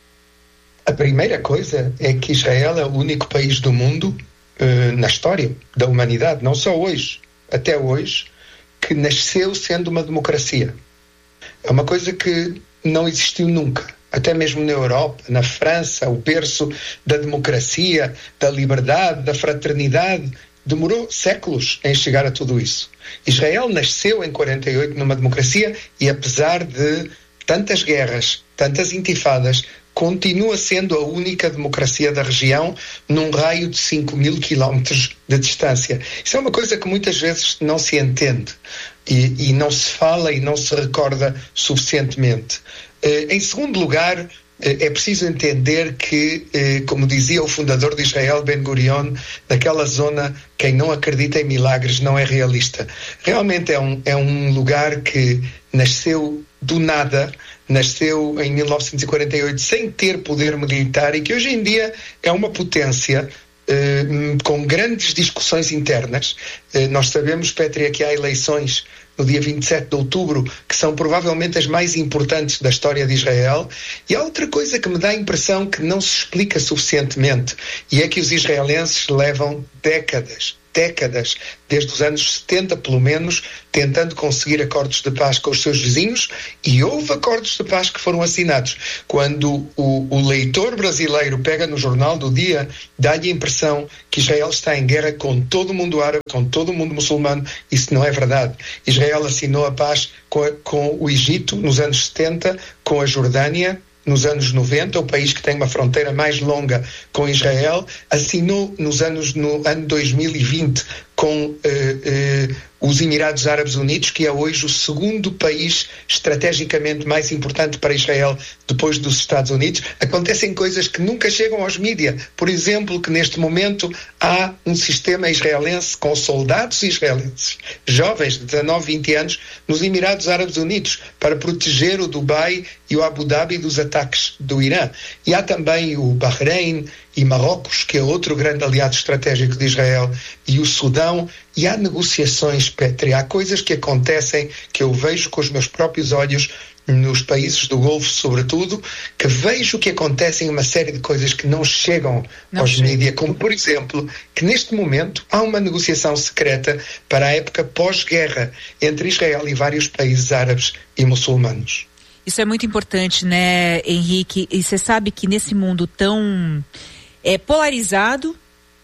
A primeira coisa é que Israel é o único país do mundo na história da humanidade, não só hoje, até hoje, que nasceu sendo uma democracia. É uma coisa que não existiu nunca. Até mesmo na Europa, na França, o berço da democracia, da liberdade, da fraternidade, demorou séculos em chegar a tudo isso. Israel nasceu em quarenta e oito numa democracia e, apesar de tantas guerras, tantas intifadas, continua sendo a única democracia da região num raio de cinco mil quilómetros de distância. Isso é uma coisa que muitas vezes não se entende e, e não se fala e não se recorda suficientemente. Eh, em segundo lugar, eh, é preciso entender que, eh, como dizia o fundador de Israel, Ben Gurion, naquela zona, quem não acredita em milagres não é realista. Realmente é um, é um lugar que nasceu do nada, nasceu em mil novecentos e quarenta e oito sem ter poder militar e que hoje em dia é uma potência eh, com grandes discussões internas. Eh, nós sabemos, Pétria, que há eleições no dia vinte e sete de outubro, que são provavelmente as mais importantes da história de Israel. E há outra coisa que me dá a impressão que não se explica suficientemente, e é que os israelenses levam décadas, décadas, desde os anos setenta pelo menos, tentando conseguir acordos de paz com os seus vizinhos, e houve acordos de paz que foram assinados. Quando o, o leitor brasileiro pega no Jornal do Dia, dá-lhe a impressão que Israel está em guerra com todo o mundo árabe, com todo o mundo muçulmano. Isso não é verdade. Israel assinou a paz com, a, com o Egito nos anos setenta, com a Jordânia nos anos noventa, o país que tem uma fronteira mais longa com Israel, assinou nos anos, no ano dois mil e vinte com eh, eh, os Emirados Árabes Unidos, que é hoje o segundo país estrategicamente mais importante para Israel depois dos Estados Unidos. Acontecem coisas que nunca chegam aos mídias. Por exemplo, que neste momento há um sistema israelense com soldados israelenses, jovens de dezanove, vinte anos, nos Emirados Árabes Unidos, para proteger o Dubai e o Abu Dhabi dos ataques do Irã. E há também o Bahrein e Marrocos, que é outro grande aliado estratégico de Israel, e o Sudão, e há negociações, Pétria, há coisas que acontecem que eu vejo com os meus próprios olhos nos países do Golfo, sobretudo, que vejo que acontecem uma série de coisas que não chegam não aos mídias, como, por exemplo, que neste momento há uma negociação secreta para a época pós-guerra entre Israel e vários países árabes e muçulmanos. Isso é muito importante, né, Henrique? E você sabe que nesse mundo tão é, polarizado,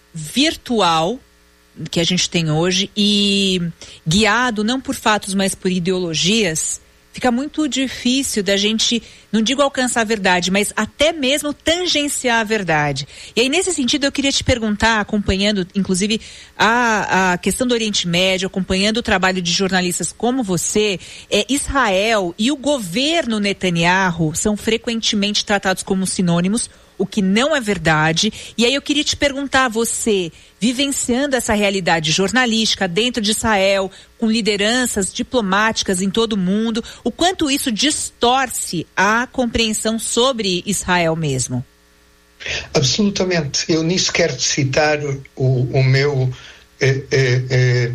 virtual, que a gente tem hoje, e guiado não por fatos, mas por ideologias, fica muito difícil da gente, não digo alcançar a verdade, mas até mesmo tangenciar a verdade. E aí, nesse sentido, eu queria te perguntar, acompanhando, inclusive, a, a questão do Oriente Médio, acompanhando o trabalho de jornalistas como você, é, Israel e o governo Netanyahu são frequentemente tratados como sinônimos, o que não é verdade. E aí eu queria te perguntar, você, vivenciando essa realidade jornalística dentro de Israel, com lideranças diplomáticas em todo o mundo, o quanto isso distorce a compreensão sobre Israel mesmo? Absolutamente. Eu nisso quero citar o, o meu... Eh, eh, eh,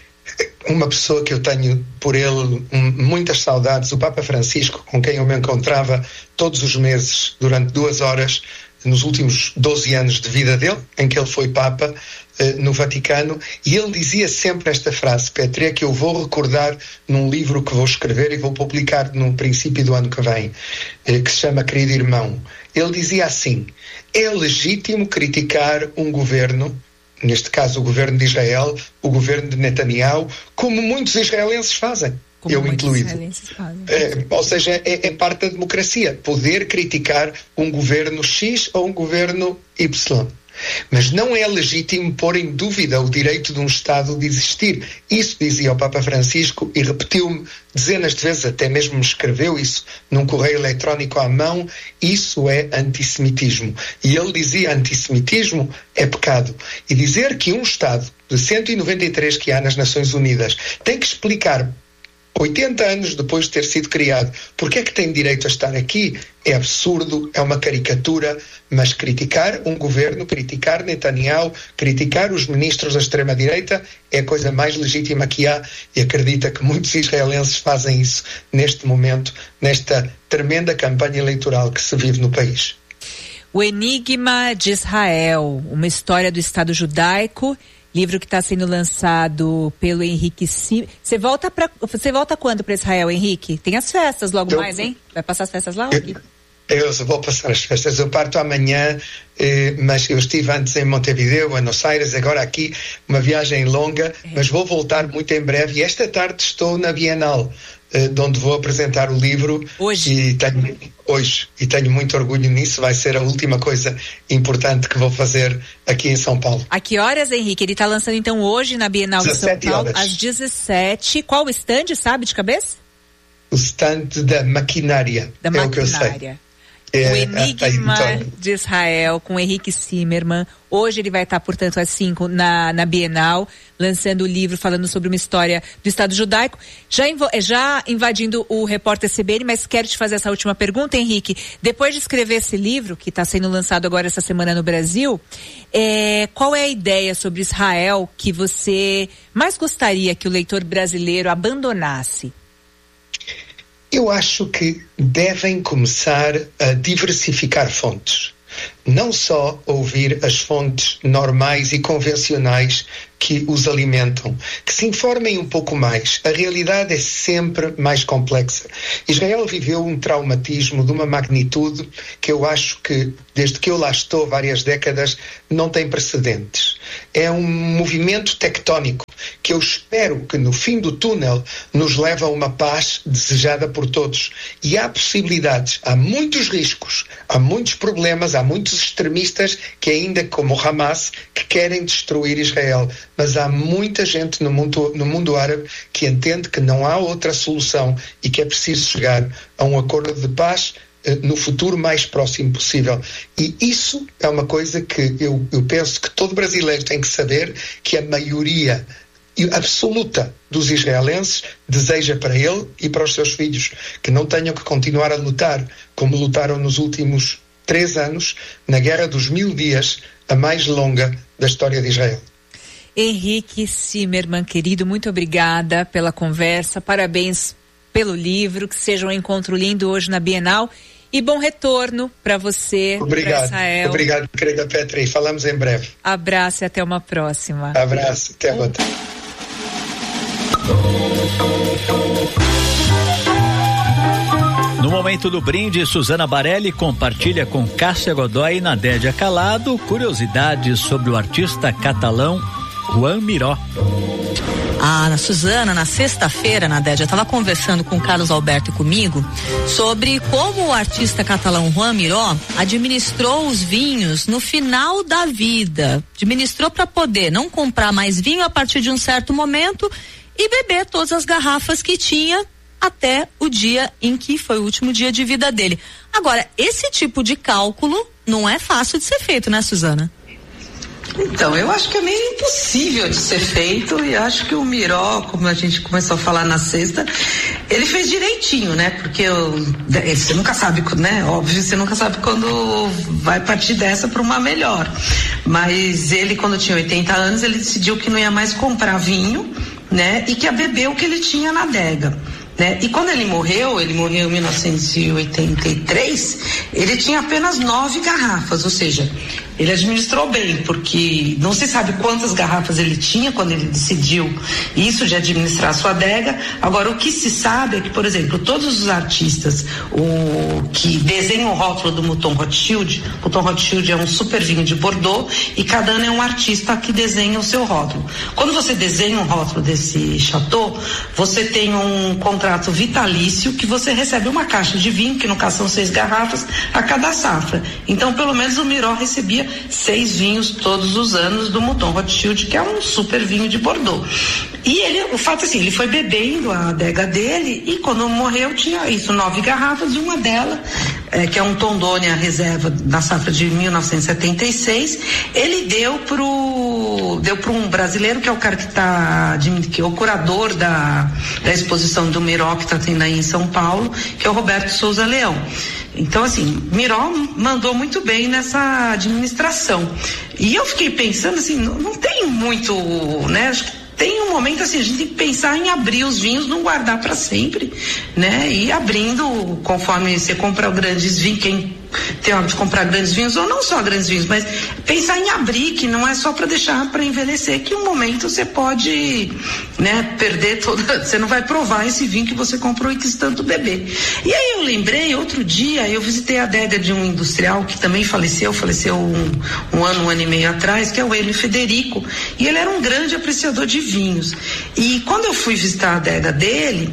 uma pessoa que eu tenho por ele um, muitas saudades, o Papa Francisco, com quem eu me encontrava todos os meses durante duas horas nos últimos doze anos de vida dele, em que ele foi Papa eh, no Vaticano, e ele dizia sempre esta frase, Pétria, que eu vou recordar num livro que vou escrever e vou publicar no princípio do ano que vem, eh, que se chama Querido Irmão. Ele dizia assim: é legítimo criticar um governo, neste caso o governo de Israel, o governo de Netanyahu, como muitos israelenses fazem, como eu incluído. É, ou seja, é, é parte da democracia, poder criticar um governo X ou um governo Y. Mas não é legítimo pôr em dúvida o direito de um Estado de existir. Isso dizia o Papa Francisco e repetiu-me dezenas de vezes, até mesmo me escreveu isso num correio eletrónico à mão. Isso é antissemitismo. E ele dizia: antissemitismo é pecado. E dizer que um Estado de cento e noventa e três que há nas Nações Unidas tem que explicar, oitenta anos depois de ter sido criado, porque é que tem direito a estar aqui, é absurdo, é uma caricatura. Mas criticar um governo, criticar Netanyahu, criticar os ministros da extrema-direita é a coisa mais legítima que há, e acredita que muitos israelenses fazem isso neste momento, nesta tremenda campanha eleitoral que se vive no país. O Enigma de Israel, uma história do Estado judaico, livro que está sendo lançado pelo Henrique Sim. Você volta para você volta quando para Israel, Henrique? Tem as festas logo eu, mais, hein? Vai passar as festas lá ou aqui? Eu vou passar as festas. Eu parto amanhã, eh, mas eu estive antes em Montevideo, Buenos Aires, agora aqui, uma viagem longa, é. Mas vou voltar muito em breve. E esta tarde estou na Bienal, eh, onde vou apresentar o livro. Hoje? E tenho, hoje. E tenho muito orgulho nisso. Vai ser a última coisa importante que vou fazer aqui em São Paulo. A que horas, Henrique? Ele está lançando então hoje na Bienal de São Paulo, horas. Às dezessete. Qual o stand, sabe de cabeça? O stand da maquinária. Da é maquinária. O que eu sei. É, o Enigma a, a de Israel, com Henrique Zimmermann. Hoje ele vai estar, portanto, às cinco na, na Bienal, lançando o livro falando sobre uma história do Estado judaico. Já, invo, já invadindo o repórter C B N, mas quero te fazer essa última pergunta, Henrique. Depois de escrever esse livro, que está sendo lançado agora essa semana no Brasil, é, qual é a ideia sobre Israel que você mais gostaria que o leitor brasileiro abandonasse? Eu acho que devem começar a diversificar fontes. Não só ouvir as fontes normais e convencionais que os alimentam, que se informem um pouco mais. A realidade é sempre mais complexa. Israel viveu um traumatismo de uma magnitude que eu acho que, desde que eu lá estou várias décadas, não tem precedentes. É um movimento tectónico que eu espero que no fim do túnel nos leve a uma paz desejada por todos. E há possibilidades, há muitos riscos, há muitos problemas, há muitos extremistas que ainda, como o Hamas, que querem destruir Israel. Mas há muita gente no mundo, no mundo árabe que entende que não há outra solução e que é preciso chegar a um acordo de paz eh, no futuro mais próximo possível. E isso é uma coisa que eu, eu penso que todo brasileiro tem que saber, que a maioria absoluta dos israelenses deseja para ele e para os seus filhos, que não tenham que continuar a lutar como lutaram nos últimos três anos na Guerra dos Mil Dias, a mais longa da história de Israel. Henrique Zimmermann, querido, muito obrigada pela conversa, parabéns pelo livro, que seja um encontro lindo hoje na Bienal e bom retorno para você. Obrigado, pra Israel. Obrigado, querida Petra, e falamos em breve. Abraço e até uma próxima. Abraço, até a outra. No momento do brinde, Suzana Barelli compartilha com Cássia Godoy e Nadédia Calado curiosidades sobre o artista catalão Juan Miró. Ah, na Suzana, na sexta-feira, Nadédia, eu estava conversando com o Carlos Alberto e comigo sobre como o artista catalão Juan Miró administrou os vinhos no final da vida. Administrou para poder não comprar mais vinho a partir de um certo momento e beber todas as garrafas que tinha até o dia em que foi o último dia de vida dele. Agora, esse tipo de cálculo não é fácil de ser feito, né, Suzana? Então, eu acho que é meio impossível de ser feito e acho que o Miró, como a gente começou a falar na sexta, ele fez direitinho, né? Porque eu, você nunca sabe, né? Óbvio, você nunca sabe quando vai partir dessa para uma melhor. Mas ele, quando tinha oitenta anos, ele decidiu que não ia mais comprar vinho, né? E que ia beber o que ele tinha na adega. Né? E quando ele morreu, ele morreu em mil novecentos e oitenta e três, ele tinha apenas nove garrafas, ou seja, ele administrou bem, porque não se sabe quantas garrafas ele tinha quando ele decidiu isso de administrar a sua adega. Agora, o que se sabe é que, por exemplo, todos os artistas o, que desenham o rótulo do Mouton Rothschild, Mouton Rothschild é um super vinho de Bordeaux e cada ano é um artista que desenha o seu rótulo. Quando você desenha um rótulo desse chateau, você tem um contrato vitalício que você recebe uma caixa de vinho, que no caso são seis garrafas, a cada safra. Então, pelo menos o Miró recebia seis vinhos todos os anos do Mouton Rothschild, que é um super vinho de Bordeaux. E ele, o fato assim, ele foi bebendo a adega dele e quando morreu tinha isso, nove garrafas e uma delas, é, que é um Tondônia reserva da safra de mil novecentos e setenta e seis, ele deu pro, deu para um brasileiro que é o cara que tá, que é o curador da, da exposição do Miró que está tendo aí em São Paulo, que é o Roberto Souza Leão. Então, assim, Miró mandou muito bem nessa administração. E eu fiquei pensando, assim, não, não tem muito, né? Acho que tem um momento, assim, a gente tem que pensar em abrir os vinhos, não guardar para sempre, né? E abrindo, conforme você compra grandes vinhos, quem tem hora de comprar grandes vinhos, ou não só grandes vinhos, mas pensar em abrir, que não é só para deixar para envelhecer, que um momento você pode, né, perder toda, você não vai provar esse vinho que você comprou e quis tanto beber. E aí eu lembrei, outro dia, eu visitei a adega de um industrial que também faleceu, faleceu um, um ano, um ano e meio atrás, que é o Enio Federico, e ele era um grande apreciador de vinhos. E quando eu fui visitar a adega dele,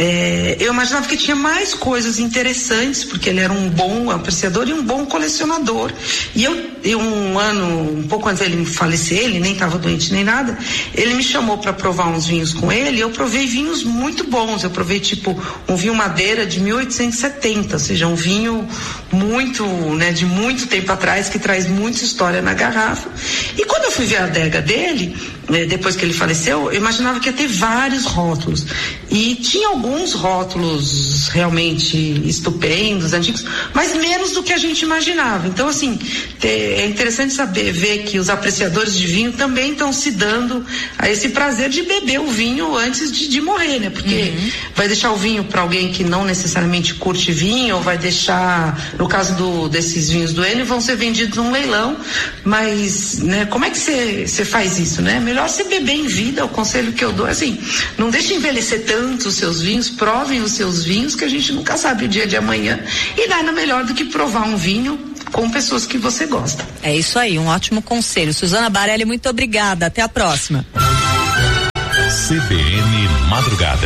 É, eu imaginava que tinha mais coisas interessantes, porque ele era um bom apreciador e um bom colecionador. E eu, eu um ano, um pouco antes dele falecer, ele nem estava doente nem nada, ele me chamou para provar uns vinhos com ele, e eu provei vinhos muito bons. Eu provei tipo um vinho madeira de mil oitocentos e setenta, ou seja, um vinho muito, né, de muito tempo atrás, que traz muita história na garrafa. E quando eu fui ver a adega dele, depois que ele faleceu, eu imaginava que ia ter vários rótulos. E tinha alguns rótulos realmente estupendos, antigos, mas menos do que a gente imaginava. Então, assim, é interessante saber, ver que os apreciadores de vinho também estão se dando a esse prazer de beber o vinho antes de, de morrer, né? Porque uhum. vai deixar o vinho para alguém que não necessariamente curte vinho, ou vai deixar, no caso do, desses vinhos do Enio, vão ser vendidos num leilão, mas, né, como é que você faz isso, né? Melhor você beber em vida. O conselho que eu dou é assim, não deixe envelhecer tanto os seus vinhos, provem os seus vinhos, que a gente nunca sabe o dia de amanhã, e nada melhor do que provar um vinho com pessoas que você gosta. É isso aí, um ótimo conselho. Suzana Barelli, muito obrigada, até a próxima. C B N Madrugada.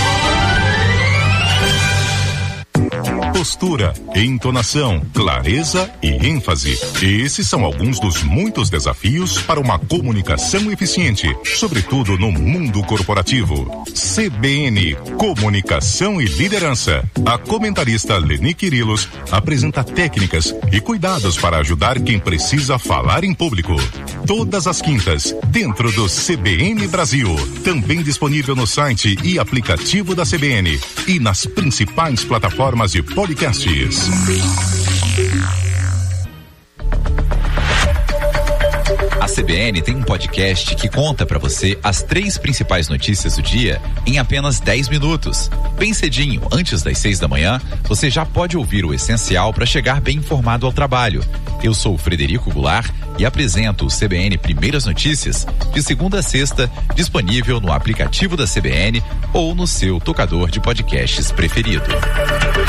Postura, entonação, clareza e ênfase. Esses são alguns dos muitos desafios para uma comunicação eficiente, sobretudo no mundo corporativo. C B N, Comunicação e Liderança. A comentarista Leni Quirilos apresenta técnicas e cuidados para ajudar quem precisa falar em público. Todas as quintas, dentro do C B N Brasil. Também disponível no site e aplicativo da C B N e nas principais plataformas de podcasts. A C B N tem um podcast que conta para você as três principais notícias do dia em apenas dez minutos. Bem cedinho, antes das seis da manhã, você já pode ouvir o essencial para chegar bem informado ao trabalho. Eu sou o Frederico Goulart e apresento o C B N Primeiras Notícias de segunda a sexta, disponível no aplicativo da C B N ou no seu tocador de podcasts preferido.